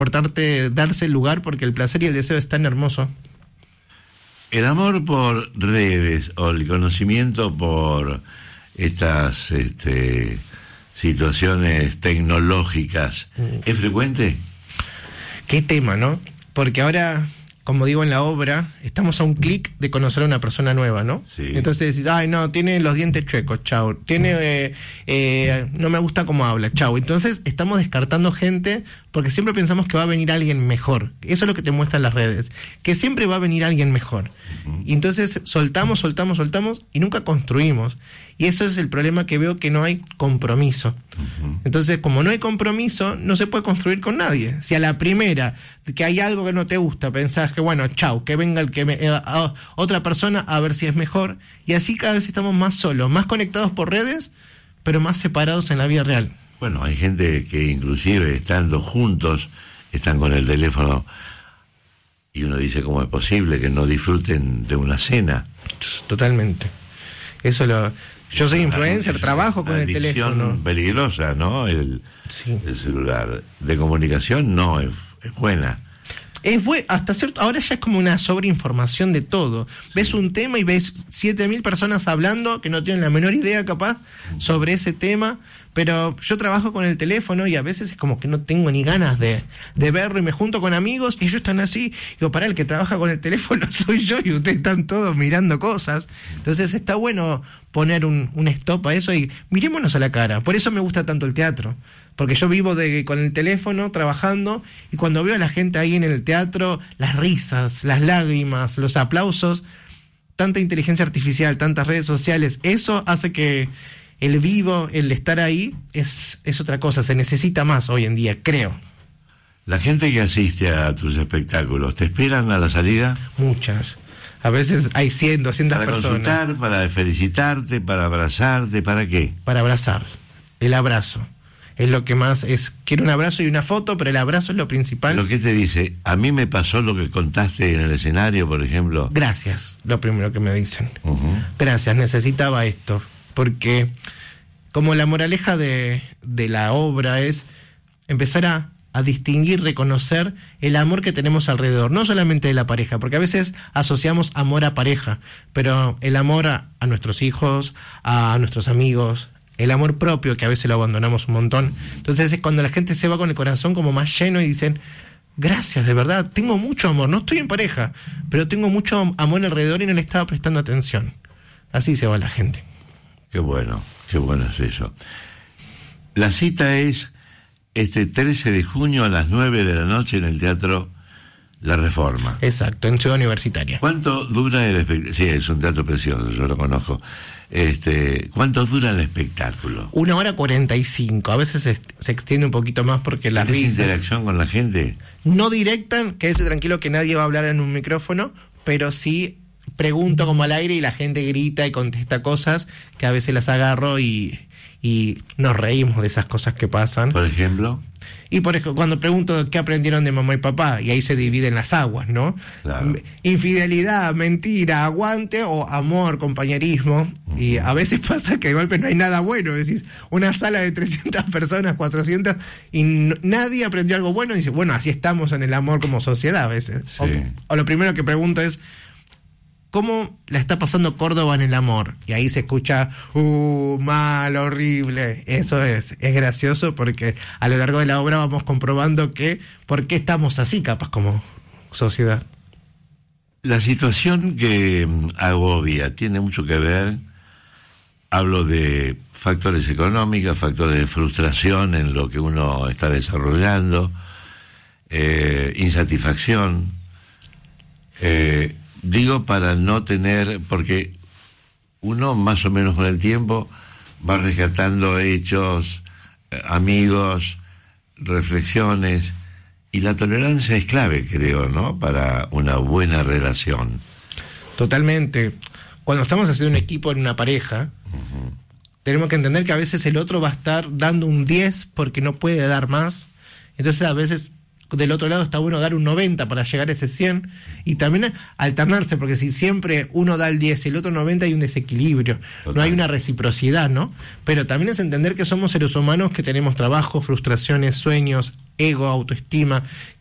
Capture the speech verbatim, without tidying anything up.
importante darse el lugar porque el placer y el deseo es tan hermoso. El amor por redes o el conocimiento por estas este, situaciones tecnológicas, mm. ¿es frecuente? Qué tema, ¿no? Porque ahora, como digo en la obra, estamos a un clic de conocer a una persona nueva, ¿no? Sí. Entonces decís, ay, no, tiene los dientes chuecos, chau. Tiene, eh, eh, no me gusta cómo habla, chau. Entonces estamos descartando gente porque siempre pensamos que va a venir alguien mejor. Eso es lo que te muestran las redes, que siempre va a venir alguien mejor. Uh-huh. Y entonces soltamos, soltamos, soltamos y nunca construimos. Y eso es el problema que veo, que no hay compromiso. Uh-huh. Entonces, como no hay compromiso, no se puede construir con nadie. Si a la primera que hay algo que no te gusta, pensás que bueno, chau, que venga el que me, eh, a otra persona a ver si es mejor. Y así cada vez estamos más solos, más conectados por redes, pero más separados en la vida real. Bueno, hay gente que inclusive estando juntos, están con el teléfono y uno dice, ¿cómo es posible que no disfruten de una cena? Totalmente. Eso lo... Yo soy influencer, trabajo con el teléfono. Peligrosa, ¿no? El, sí. el celular de comunicación no es, es buena. Es bueno, hasta cierto, ahora ya es como una sobreinformación de todo. Sí. Ves un tema y ves siete mil personas hablando que no tienen la menor idea capaz sobre ese tema, pero yo trabajo con el teléfono y a veces es como que no tengo ni ganas de, de verlo y me junto con amigos y ellos están así, digo, para el que trabaja con el teléfono soy yo y ustedes están todos mirando cosas. Entonces está bueno poner un, un stop a eso y mirémonos a la cara. Por eso me gusta tanto el teatro, porque yo vivo de, con el teléfono trabajando y cuando veo a la gente ahí en el teatro, las risas, las lágrimas, los aplausos, tanta inteligencia artificial, tantas redes sociales, eso hace que el vivo, el estar ahí, es, es otra cosa, se necesita más hoy en día, creo. La gente que asiste a tus espectáculos, ¿te esperan a la salida? Muchas. A veces hay cien, doscientas personas. Para consultar, para felicitarte, para abrazarte, ¿para qué? Para abrazar. El abrazo. Es lo que más es. Quiero un abrazo y una foto, pero el abrazo es lo principal. ¿Lo que te dice? A mí me pasó lo que contaste en el escenario, por ejemplo. Gracias, lo primero que me dicen. Uh-huh. Gracias, necesitaba esto. Porque como la moraleja de, de la obra es empezar a, a distinguir, reconocer el amor que tenemos alrededor, no solamente de la pareja, porque a veces asociamos amor a pareja, pero el amor a, a nuestros hijos, a nuestros amigos, el amor propio, que a veces lo abandonamos un montón. Entonces es cuando la gente se va con el corazón como más lleno y dicen, gracias, de verdad, tengo mucho amor, no estoy en pareja, pero tengo mucho amor alrededor y no le estaba prestando atención. Así se va la gente. Qué bueno, qué bueno es eso. La cita es este trece de junio a las nueve de la noche en el Teatro La Reforma. Exacto, en Ciudad Universitaria. ¿Cuánto dura el espectáculo? Sí, es un teatro precioso, yo lo conozco. Este, ¿cuánto dura el espectáculo? Una hora cuarenta y cinco. A veces se, se extiende un poquito más porque la risa. ¿Tienes interacción con la gente? No directa, quédese tranquilo que nadie va a hablar en un micrófono, pero sí pregunto como al aire y la gente grita y contesta cosas que a veces las agarro y, y nos reímos de esas cosas que pasan. ¿Por ejemplo? Y por ejemplo, cuando pregunto qué aprendieron de mamá y papá, y ahí se dividen las aguas, ¿no? Claro. Infidelidad, mentira, aguante o amor, compañerismo. Uh-huh. Y a veces pasa que de golpe no hay nada bueno. Decís, una sala de trescientas personas, cuatrocientas, y no, nadie aprendió algo bueno. Y dice, bueno, así estamos en el amor como sociedad a veces. Sí. O, o lo primero que pregunto es, ¿cómo la está pasando Córdoba en el amor? Y ahí se escucha, uh, mal, horrible. Eso es, es gracioso porque a lo largo de la obra vamos comprobando que, ¿por qué estamos así, capaz, como sociedad? La situación que agobia tiene mucho que ver, hablo de factores económicos, factores de frustración en lo que uno está desarrollando, eh, insatisfacción, eh, digo para no tener, porque uno más o menos con el tiempo va rescatando hechos, eh, amigos, reflexiones, y la tolerancia es clave, creo, ¿no? Para una buena relación. Totalmente. Cuando estamos haciendo un equipo en una pareja, uh-huh, tenemos que entender que a veces el otro va a estar dando un diez porque no puede dar más. Entonces a veces del otro lado está bueno dar un noventa para llegar a ese cien y también alternarse, porque si siempre uno da el diez y el otro noventa hay un desequilibrio. Total. No hay una reciprocidad, ¿no? Pero también es entender que somos seres humanos que tenemos trabajo, frustraciones, sueños, ego, autoestima,